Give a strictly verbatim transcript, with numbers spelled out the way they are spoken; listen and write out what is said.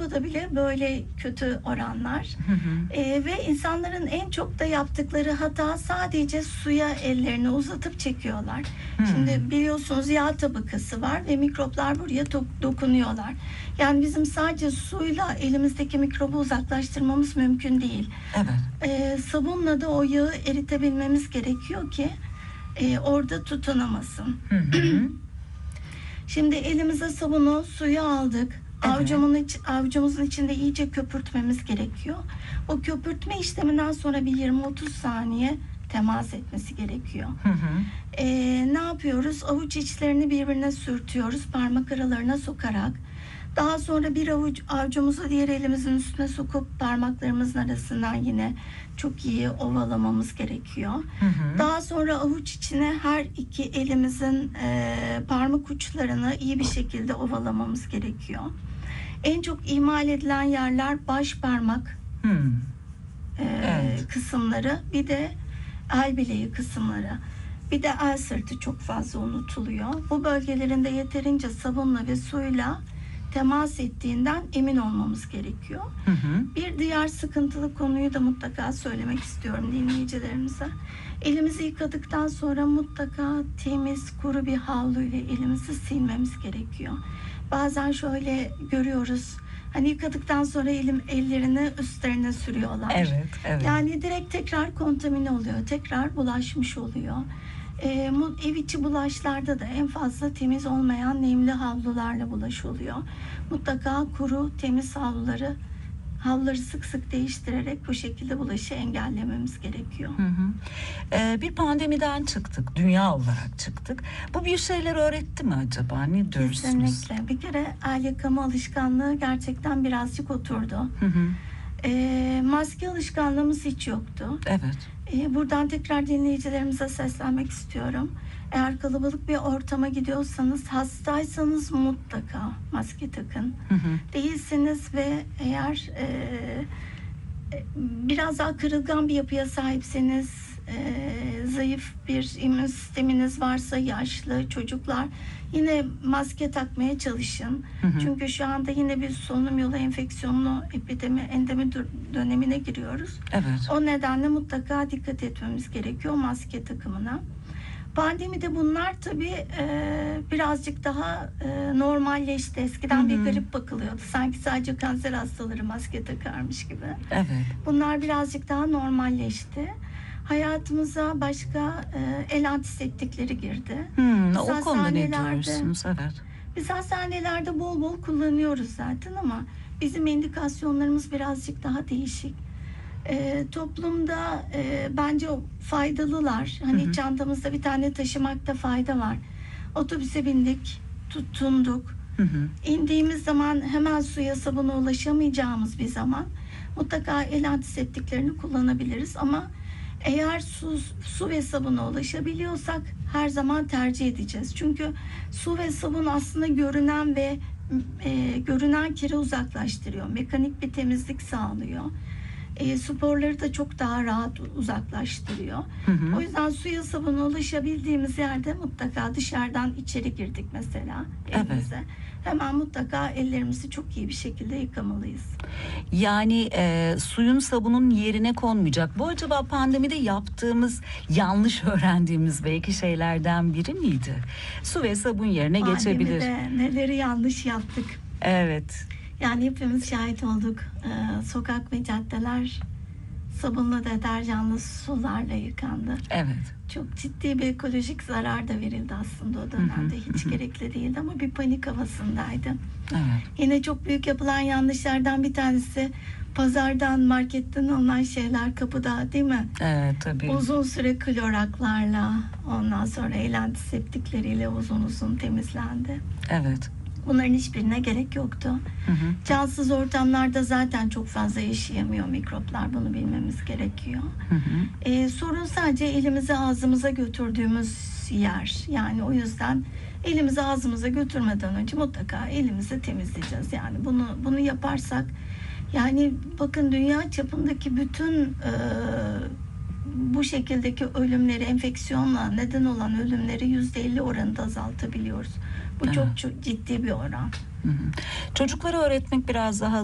Avrupa'da bile böyle kötü oranlar. Hı hı. Ee, ve insanların en çok da yaptıkları hata sadece suya ellerini uzatıp çekiyorlar. Hmm. Şimdi biliyorsunuz yağ tabakası var ve mikroplar buraya to- dokunuyorlar. Yani bizim sadece suyla elimizdeki mikrobu uzaklaştırmamız mümkün değil. Evet. Ee, sabunla da o yağı eritebilmemiz gerekiyor ki e, orada tutunamasın. Hı hı. Şimdi elimize sabunu, suyu aldık. Evet. Avucumun iç, avucumuzun içinde iyice köpürtmemiz gerekiyor. O köpürtme işleminden sonra bir yirmi otuz saniye temas etmesi gerekiyor. Hı hı. Ee, ne yapıyoruz? Avuç içlerini birbirine sürtüyoruz parmak aralarına sokarak. Daha sonra bir avuç avucumuzu diğer elimizin üstüne sokup parmaklarımızın arasından yine çok iyi ovalamamız gerekiyor. Hı hı. Daha sonra avuç içine her iki elimizin e, parmak uçlarını iyi bir şekilde ovalamamız gerekiyor. En çok ihmal edilen yerler baş parmak Hmm. e, Evet. kısımları, bir de el bileği kısımları. Bir de el sırtı çok fazla unutuluyor. Bu bölgelerinde yeterince sabunla ve suyla temas ettiğinden emin olmamız gerekiyor. Hı hı. Bir diğer sıkıntılı konuyu da mutlaka söylemek istiyorum dinleyicilerimize. Elimizi yıkadıktan sonra mutlaka temiz, kuru bir havlu ile elimizi silmemiz gerekiyor. Bazen şöyle görüyoruz. Hani yıkadıktan sonra elim ellerini üstlerine sürüyorlar. Evet, evet. Yani direkt tekrar kontamine oluyor, tekrar bulaşmış oluyor. Ee, ev içi bulaşlarda da en fazla temiz olmayan nemli havlularla bulaş oluyor. Mutlaka kuru, temiz havluları havluları sık sık değiştirerek bu şekilde bulaşı engellememiz gerekiyor. Hı hı. Ee, bir pandemiden çıktık, dünya olarak çıktık. Bu bir şeyler öğretti mi acaba? Ne diyorsunuz? Kesinlikle. Bir kere el yıkama alışkanlığı gerçekten birazcık oturdu. Hı hı. Ee, maske alışkanlığımız hiç yoktu. Evet. Ee, buradan tekrar dinleyicilerimize seslenmek istiyorum. Eğer kalabalık bir ortama gidiyorsanız, hastaysanız mutlaka maske takın. Hı hı. Değilseniz ve eğer e, biraz daha kırılgan bir yapıya sahipseniz, e, zayıf bir immün sisteminiz varsa, yaşlı çocuklar, yine maske takmaya çalışın. Hı hı. Çünkü şu anda yine bir solunum yolu enfeksiyonlu epidemi, endemi dönemine giriyoruz. Evet. O nedenle mutlaka dikkat etmemiz gerekiyor maske takımına. Pandemide bunlar tabii e, birazcık daha e, normalleşti. Eskiden Hı hı. bir garip bakılıyordu. Sanki sadece kanser hastaları maske takarmış gibi. Evet. Bunlar birazcık daha normalleşti. Hayatımıza başka e, el antiseptikleri girdi. Hmm, Biz o konuda ne hastanelerde- diyorsunuz? Evet. Biz hastanelerde bol bol kullanıyoruz zaten ama bizim indikasyonlarımız birazcık daha değişik. E, toplumda e, bence faydalılar. Hani Hı hı. çantamızda bir tane taşımakta fayda var. Otobüse bindik, tutunduk. Hı hı. İndiğimiz zaman hemen suya, sabuna ulaşamayacağımız bir zaman mutlaka el antiseptiklerini kullanabiliriz ama eğer su, su ve sabuna ulaşabiliyorsak her zaman tercih edeceğiz. Çünkü su ve sabun aslında görünen ve e, görünen kiri uzaklaştırıyor. Mekanik bir temizlik sağlıyor. E, sporları da çok daha rahat uzaklaştırıyor. Hı hı. O yüzden suya, sabuna ulaşabildiğimiz yerde mutlaka, dışarıdan içeri girdik mesela evimize, hemen mutlaka ellerimizi çok iyi bir şekilde yıkamalıyız. Yani e, suyun sabunun yerine konmayacak. Bu acaba pandemide yaptığımız, yanlış öğrendiğimiz belki şeylerden biri miydi? Su ve sabun yerine geçebilir. Pandemide neleri yanlış yaptık. Evet. Yani hepimiz şahit olduk. Ee, sokak ve caddeler sabunlu, deterjanlı sularla yıkandı. Evet. Çok ciddi bir ekolojik zarar da verildi aslında o dönemde. Hiç gerekli değildi ama bir panik havasındaydı. Evet. Yine çok büyük yapılan yanlışlardan bir tanesi, pazardan, marketten alınan şeyler kapıda, değil mi? Evet tabii. Uzun süre kloraklarla, ondan sonra el antiseptikleriyle uzun uzun temizlendi. Evet. Bunların hiçbirine gerek yoktu. Hı hı. Cansız ortamlarda zaten çok fazla yaşayamıyor mikroplar. Bunu bilmemiz gerekiyor. Hı hı. Ee, sorun sadece elimizi ağzımıza götürdüğümüz yer. Yani o yüzden elimizi ağzımıza götürmeden önce mutlaka elimizi temizleyeceğiz. Yani bunu bunu yaparsak, yani bakın dünya çapındaki bütün e, bu şekildeki ölümleri, enfeksiyonla neden olan ölümleri yüzde elli oranında azaltabiliyoruz. Bu Evet. çok çok ciddi bir oran. Hı hı. Çocuklara öğretmek biraz daha